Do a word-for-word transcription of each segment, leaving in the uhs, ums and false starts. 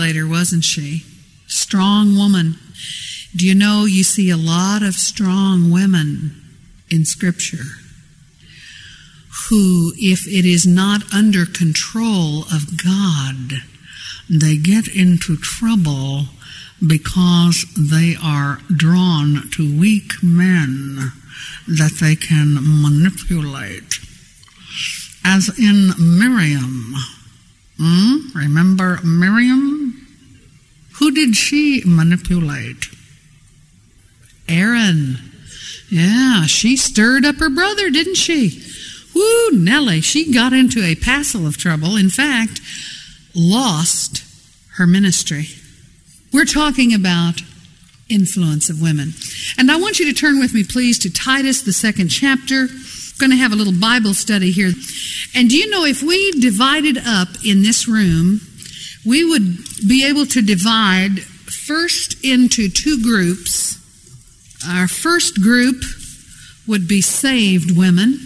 manipulator, wasn't she? Strong woman. Do you know you see a lot of strong women in Scripture who, if it is not under control of God, they get into trouble because they are drawn to weak men that they can manipulate. As in Miriam. Hmm? Remember Miriam? Who did she manipulate? Aaron. Yeah, she stirred up her brother, didn't she? Woo, Nellie, she got into a passel of trouble. In fact, lost her ministry. We're talking about influence of women. And I want you to turn with me, please, to Titus, the second chapter. We're going to have a little Bible study here. And do you know, if we divided up in this room, we would be able to divide first into two groups. Our first group would be saved women,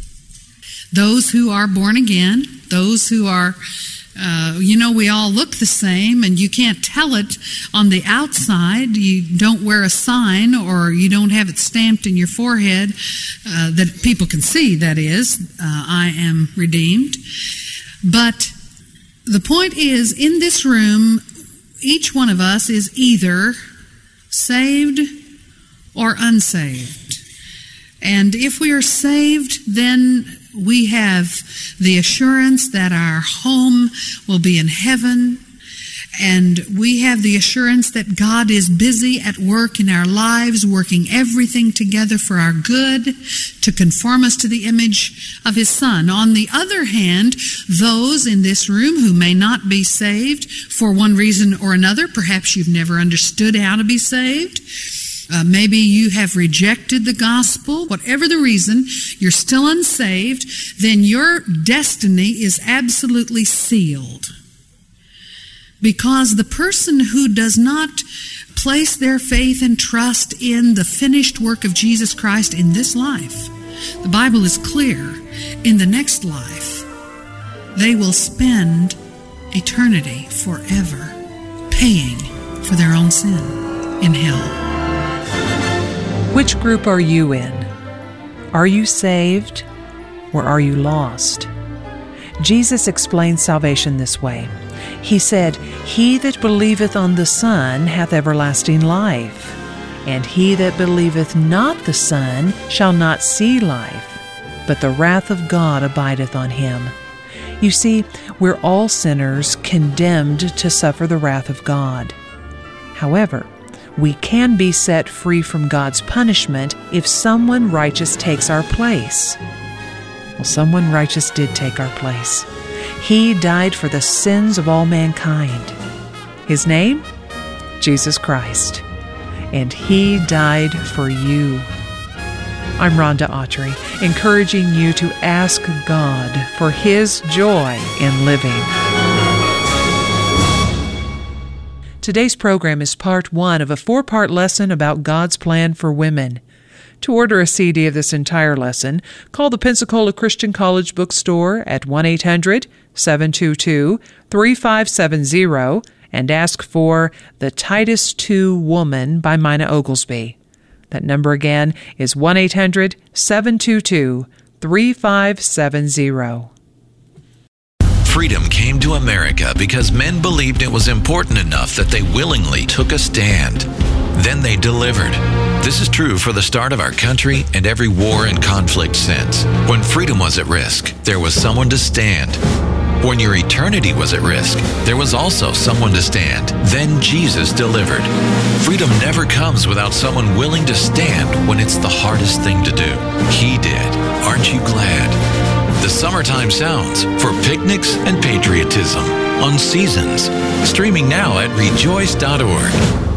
those who are born again, those who are, uh, you know, we all look the same, and you can't tell it on the outside. You don't wear a sign, or you don't have it stamped in your forehead uh, that people can see, that is, uh, I am redeemed. But the point is, in this room, each one of us is either saved or unsaved. And if we are saved, then we have the assurance that our home will be in heaven, and we have the assurance that God is busy at work in our lives, working everything together for our good, to conform us to the image of His Son. On the other hand, those in this room who may not be saved for one reason or another, perhaps you've never understood how to be saved, Uh, maybe you have rejected the gospel. Whatever the reason, you're still unsaved, then your destiny is absolutely sealed. Because the person who does not place their faith and trust in the finished work of Jesus Christ in this life, the Bible is clear, in the next life, they will spend eternity forever paying for their own sin in hell. Which group are you in? Are you saved or are you lost? Jesus explained salvation this way. He said, "He that believeth on the Son hath everlasting life, and he that believeth not the Son shall not see life, but the wrath of God abideth on him." You see, we're all sinners condemned to suffer the wrath of God. However, we can be set free from God's punishment if someone righteous takes our place. Well, someone righteous did take our place. He died for the sins of all mankind. His name? Jesus Christ. And He died for you. I'm Rhonda Autry, encouraging you to ask God for His joy in living. Today's program is part one of a four-part lesson about God's plan for women. To order a C D of this entire lesson, call the Pensacola Christian College bookstore at one eight hundred seven two two three five seven zero and ask for The Titus two Woman by Mina Oglesby. That number again is one eight hundred seven two two three five seven zero. Freedom came to America because men believed it was important enough that they willingly took a stand. Then they delivered. This is true for the start of our country and every war and conflict since. When freedom was at risk, there was someone to stand. When your eternity was at risk, there was also someone to stand. Then Jesus delivered. Freedom never comes without someone willing to stand when it's the hardest thing to do. He did. Aren't you glad? The Summertime Sounds for picnics and patriotism on Seasons. Streaming now at rejoice dot org.